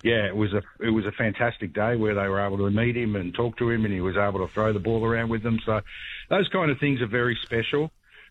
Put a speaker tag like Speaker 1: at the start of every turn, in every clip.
Speaker 1: yeah, it was a fantastic day where they were able to meet him and talk to him, and he was able to throw the ball around with them. So those kind of things are very special.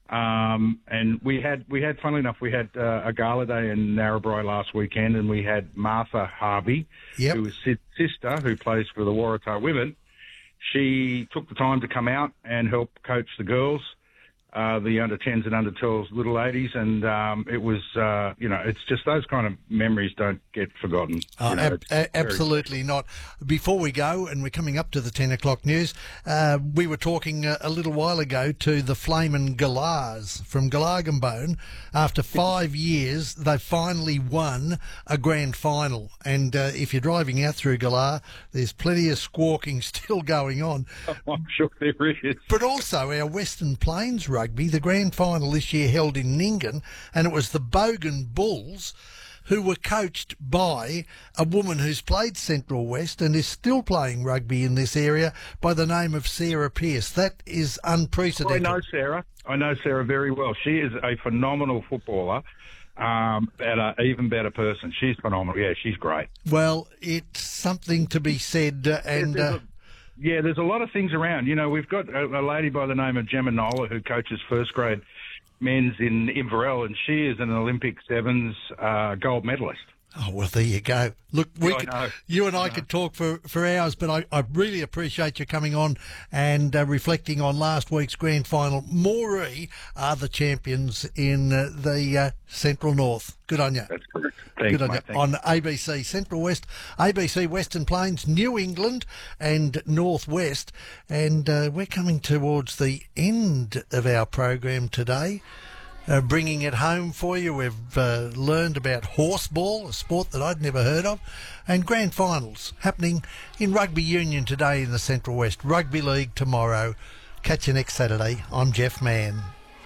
Speaker 1: And we had, funnily enough, we had a gala day in Narrabri last weekend, and we had Martha Harvey, who was Sid's sister, who plays for the Waratah women. She took the time to come out and help coach the girls, the under-10s and under-12s little ladies, and it was, it's just those kind of memories don't get forgotten.
Speaker 2: Absolutely not. Before we go, and we're coming up to the 10 o'clock news, we were talking a little while ago to the Flamin' Galahs from Gallargambone. After 5 years, they finally won a grand final, and if you're driving out through Galar, there's plenty of squawking still going on.
Speaker 1: I'm sure there is.
Speaker 2: But also our Western Plains rugby, the grand final this year held in Nyngan, and it was the Bogan Bulls, who were coached by a woman who's played Central West and is still playing rugby in this area by the name of Sarah Pearce. That is unprecedented.
Speaker 1: I know Sarah very well. She is a phenomenal footballer, and an even better person. She's phenomenal. Yeah, she's great.
Speaker 2: Well, it's something to be said,
Speaker 1: there's a lot of things around. You know, we've got a lady by the name of Gemma Nola who coaches first grade men's in Inverell, and she is an Olympic sevens gold medalist.
Speaker 2: Oh, well, there you go. Look, you and I could talk for hours, but I really appreciate you coming on and reflecting on last week's grand final. Moree are the champions in the Central North. Good on you.
Speaker 1: That's correct. Thanks,
Speaker 2: Good on you. On ABC Central West, ABC Western Plains, New England and Northwest. And we're coming towards the end of our program today. Bringing it home for you. We've learned about horseball, a sport that I'd never heard of, and grand finals happening in rugby union today in the Central West. Rugby League tomorrow. Catch you next Saturday. I'm Jeff Mann.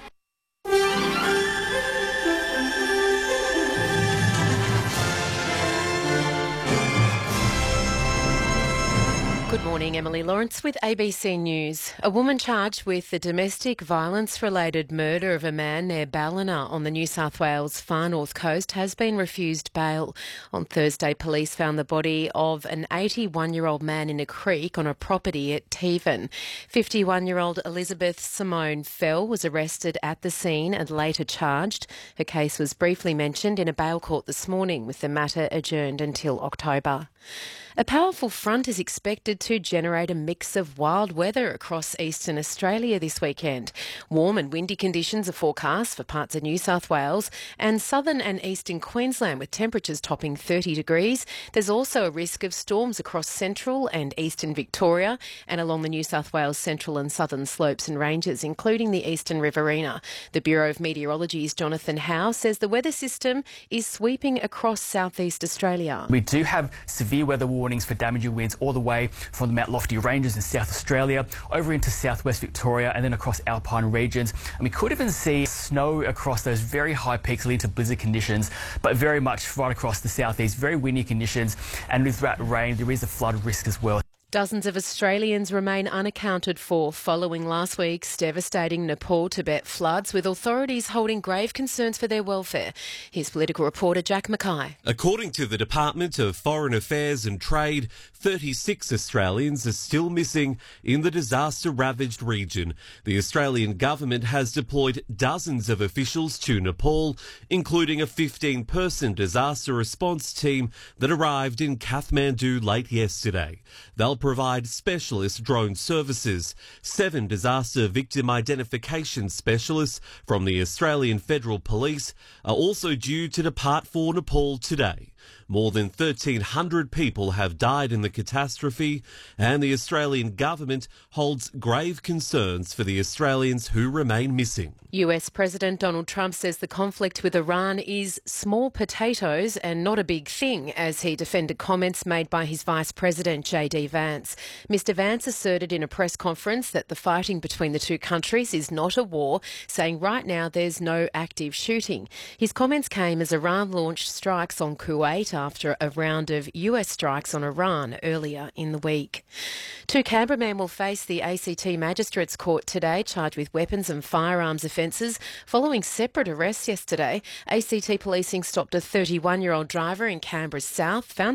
Speaker 3: Good morning, Emily Lawrence with ABC News. A woman charged with the domestic violence-related murder of a man near Ballina on the New South Wales far north coast has been refused bail. On Thursday, police found the body of an 81-year-old man in a creek on a property at Tevan. 51-year-old Elizabeth Simone Fell was arrested at the scene and later charged. Her case was briefly mentioned in a bail court this morning, with the matter adjourned until October. A powerful front is expected to generate a mix of wild weather across eastern Australia this weekend. Warm and windy conditions are forecast for parts of New South Wales and southern and eastern Queensland, with temperatures topping 30 degrees. There's also a risk of storms across central and eastern Victoria and along the New South Wales central and southern slopes and ranges, including the eastern Riverina. The Bureau of Meteorology's Jonathan Howe says the weather system is sweeping across southeast Australia.
Speaker 4: We do have severe weather warnings for damaging winds all the way from the Mount Lofty Ranges in South Australia over into southwest Victoria and then across alpine regions. And we could even see snow across those very high peaks leading to blizzard conditions, but very much right across the southeast, very windy conditions. And with that rain, there is a flood risk as well.
Speaker 3: Dozens of Australians remain unaccounted for following last week's devastating Nepal-Tibet floods, with authorities holding grave concerns for their welfare. Here's political reporter Jack Mackay.
Speaker 5: According to the Department of Foreign Affairs and Trade, 36 Australians are still missing in the disaster-ravaged region. The Australian government has deployed dozens of officials to Nepal, including a 15-person disaster response team that arrived in Kathmandu late yesterday. They'll provide specialist drone services. 7 disaster victim identification specialists from the Australian Federal Police are also due to depart for Nepal today. More than 1,300 people have died in the catastrophe, and the Australian government holds grave concerns for the Australians who remain missing.
Speaker 3: US President Donald Trump says the conflict with Iran is small potatoes and not a big thing, as he defended comments made by his Vice President JD Vance. Mr Vance asserted in a press conference that the fighting between the two countries is not a war, saying right now there's no active shooting. His comments came as Iran launched strikes on Kuwait after a round of US strikes on Iran earlier in the week. 2 Canberra men will face the ACT Magistrates Court today, charged with weapons and firearms offences following separate arrests yesterday. ACT policing stopped a 31-year-old driver in Canberra's south, found